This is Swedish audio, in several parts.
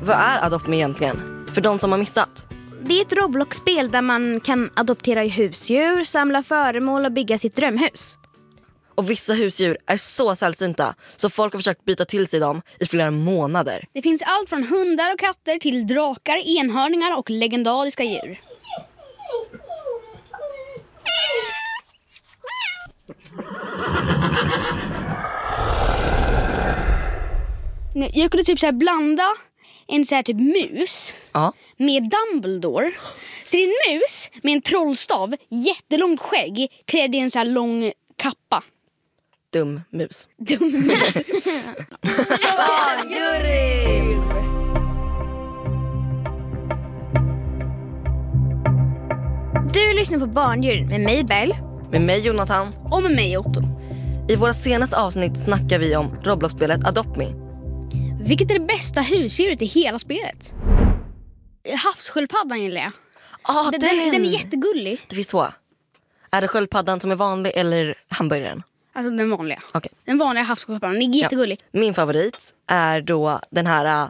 Vad är Adopt Me egentligen? För de som har missat. Det är ett Roblox-spel där man kan adoptera husdjur, samla föremål och bygga sitt drömhus. Och vissa husdjur är så sällsynta så folk har försökt byta till sig dem i flera månader. Det finns allt från hundar och katter till drakar, enhörningar och legendariska djur. Jag kunde typ så här blanda en så här typ mus med Dumbledore. Så det är en mus med en trollstav, jättelångt skägg, klädd i en så här lång kappa. Dum mus. Barnjuryn! Du lyssnar på Barnjuryn med mig Bell. Med mig Jonathan. Och med mig Otto. I vårt senaste avsnitt snackar vi om Roblox-spelet Adopt Me. Vilket är det bästa husdjuret i hela spelet? Havssköldpaddan gillar jag. Den är jättegullig. Det finns två. Är det sköldpaddan som är vanlig eller hamburgaren? Alltså den vanliga. Okay. Den vanliga havssköldpaddan, den är jättegullig. Ja. Min favorit är då den här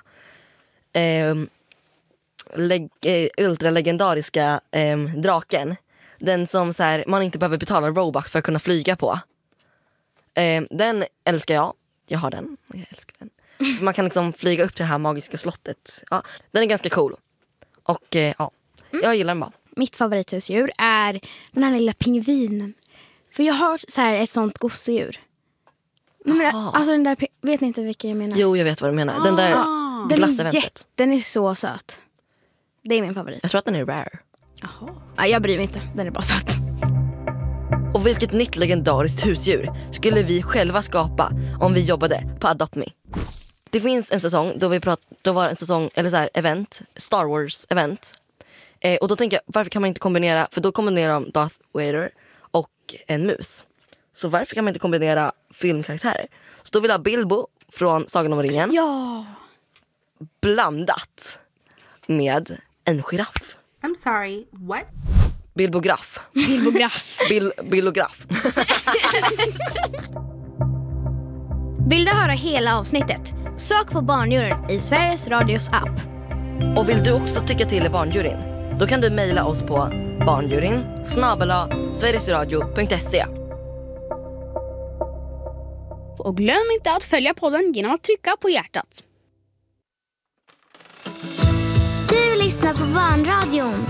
ultralegendariska draken. Den som så här, man inte behöver betala Robux för att kunna flyga på. Den älskar jag. Jag har den och jag älskar den. För man kan liksom flyga upp till det här magiska slottet. Ja, den är ganska cool. Och jag gillar den bara. Mitt favorithusdjur är den här lilla pingvinen. För jag har så här ett sånt gosedjur. Alltså den där, vet ni inte vilken jag menar? Jo, jag vet vad du menar. Den där glasseventet. Den är så söt. Det är min favorit. Jag tror att den är rare. Jaha. Ja, jag bryr mig inte, den är bara söt. Och vilket nytt legendariskt husdjur skulle vi själva skapa om vi jobbade på Adopt Me? Det finns en säsong då var en säsong eller så här event, Star Wars event. Och då tänker jag, varför kan man inte kombinera, för då kombinerar de Darth Vader och en mus. Så varför kan man inte kombinera filmkaraktärer? Så då vill jag ha Bilbo från Sagan om ringen. Ja. Blandat med en giraff. I'm sorry, what? Bilbograf. Bilograf. Vill du höra hela avsnittet? Sök på Barnjuryn i Sveriges Radios app. Och vill du också tycka till i Barnjuryn? Då kan du mejla oss på barnjuryn@sverigesradio.se. Och glöm inte att följa podden genom att trycka på hjärtat. Du lyssnar på Barnradion.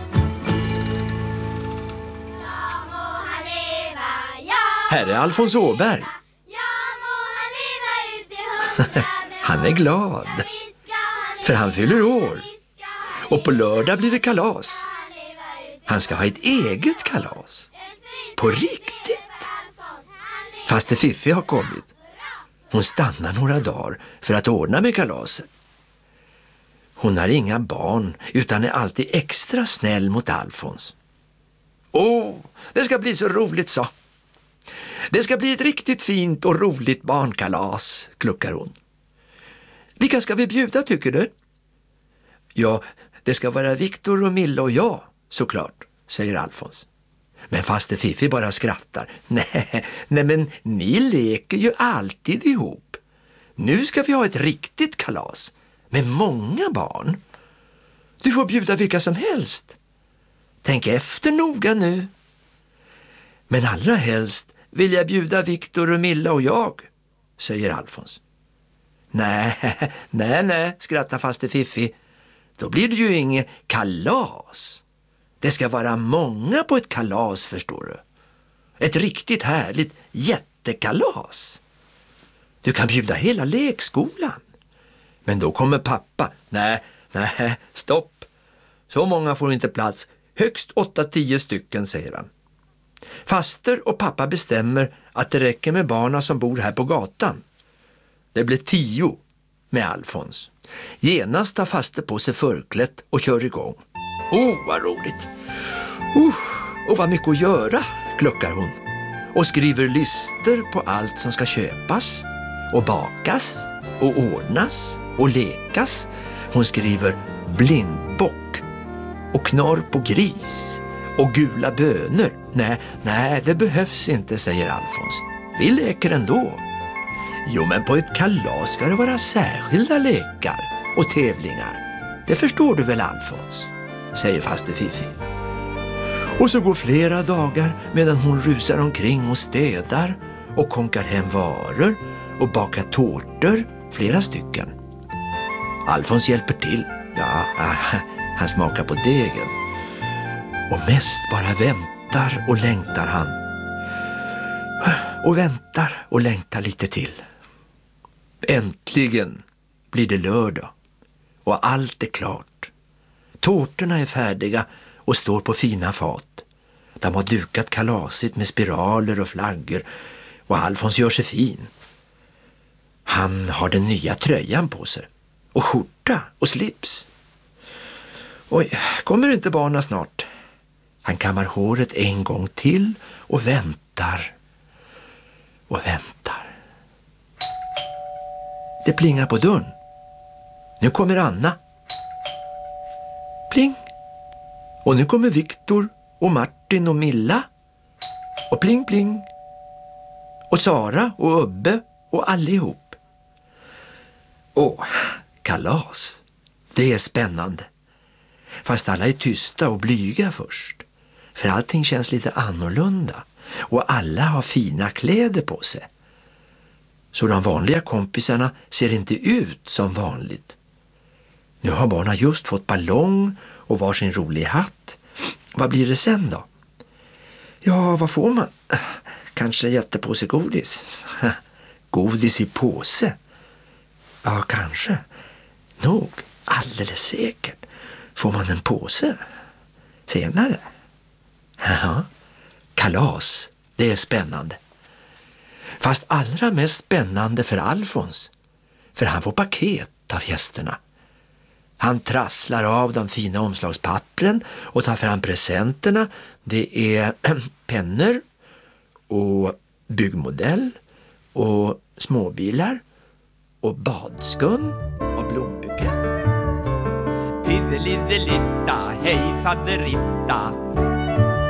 Här är Alfons Åberg. Han är glad. För han fyller år. Och på lördag blir det kalas. Han ska ha ett eget kalas. På riktigt. Fast Fiffi har kommit. Hon stannar några dagar för att ordna med kalaset. Hon har inga barn utan är alltid extra snäll mot Alfons. Det ska bli så roligt, så. Det ska bli ett riktigt fint och roligt barnkalas, kluckar hon. Vilka ska vi bjuda, tycker du? Ja, det ska vara Viktor och Milla och jag, såklart, säger Alfons. Men fast Fiffi bara skrattar. Nej, men ni leker ju alltid ihop. Nu ska vi ha ett riktigt kalas med många barn. Du får bjuda vilka som helst. Tänk efter noga nu. Men allra helst vill jag bjuda Viktor och Milla och jag, säger Alfons. Nej, skrattar faste Fiffi. Då blir det ju inget kalas. Det ska vara många på ett kalas, förstår du. Ett riktigt härligt jättekalas. Du kan bjuda hela lekskolan. Men då kommer pappa. Nej, stopp. Så många får inte plats. Högst 8-10 stycken, säger han. Faster och pappa bestämmer att det räcker med barnen som bor här på gatan. Det blir 10 med Alfons. Genast tar faster på sig förklätt och kör igång. Vad roligt. Och vad mycket att göra, kluckar hon. Och skriver lister på allt som ska köpas och bakas och ordnas och lekas. Hon skriver blindbock och knorr på gris och gula bönor. Nej, det behövs inte, säger Alfons. Vi leker ändå. Jo, men på ett kalas ska det vara särskilda lekar och tävlingar. Det förstår du väl, Alfons, säger faster Fifi. Och så går flera dagar medan hon rusar omkring och städar och konkar hem varor och bakar tårtor, flera stycken. Alfons hjälper till. Ja, han smakar på degen. Och mest bara väntar och längtar han. Och väntar och längtar lite till. Äntligen blir det lördag och allt är klart. Tårtorna är färdiga och står på fina fat. De har dukat kalasigt med spiraler och flaggor och Alfons gör sig fin. Han har den nya tröjan på sig och skjorta och slips. Oj, kommer inte barnen snart? Han kammar håret en gång till och väntar. Och väntar. Det plingar på dörren. Nu kommer Anna. Pling. Och nu kommer Viktor och Martin och Milla. Och pling pling. Och Sara och Ubbe och allihop. Åh, kalas. Det är spännande. Fast alla är tysta och blyga först. För allting känns lite annorlunda. Och alla har fina kläder på sig. Så de vanliga kompisarna ser inte ut som vanligt. Nu har barnen just fått ballong och varsin rolig hatt. Vad blir det sen då? Ja, vad får man? Kanske jättepåse godis. Godis i påse? Ja, kanske. Nog, alldeles säkert. Får man en påse? Senare? Ja, kalas. Det är spännande. Fast allra mest spännande för Alfons. För han får paket av gästerna. Han trasslar av de fina omslagspappren och tar fram presenterna. Det är pennor och byggmodell och småbilar och badskum och blombukett. Tiddeliddelitta, hej faderitta,